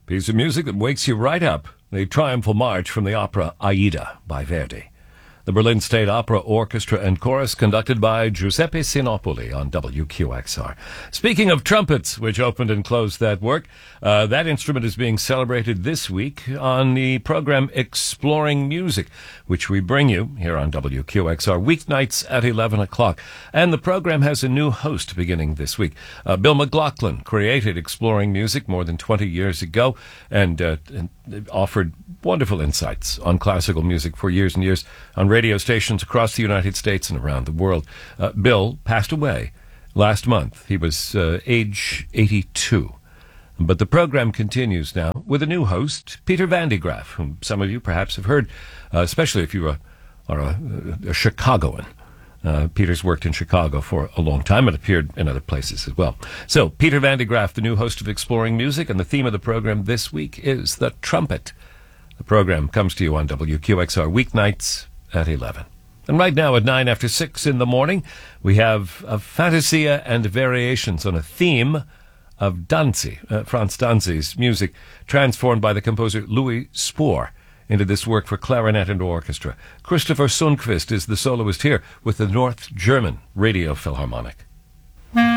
Piece of music that wakes you right up. The triumphal march from the opera Aida by Verdi. The Berlin State Opera Orchestra and Chorus, conducted by Giuseppe Sinopoli on WQXR. Speaking of trumpets, which opened and closed that work, that instrument is being celebrated this week on the program Exploring Music, which we bring you here on WQXR weeknights at 11 o'clock. And the program has a new host beginning this week. Bill McLaughlin created Exploring Music more than 20 years ago and offered wonderful insights on classical music for years and years on radio stations across the United States and around the world. Bill passed away last month. He was age 82. But the program continues now with a new host, Peter Van de Graaff, whom some of you perhaps have heard, especially if you are a Chicagoan. Peter's worked in Chicago for a long time and appeared in other places as well. So, Peter Van de Graaff, the new host of Exploring Music, and the theme of the program this week is the trumpet. The program comes to you on WQXR weeknights at 11. And right now at 9 after 6 in the morning, we have a Fantasia and variations on a theme of Danzi, Franz Danzi's music, transformed by the composer Louis Spohr into this work for clarinet and orchestra. Christopher Sundquist is the soloist here with the North German Radio Philharmonic.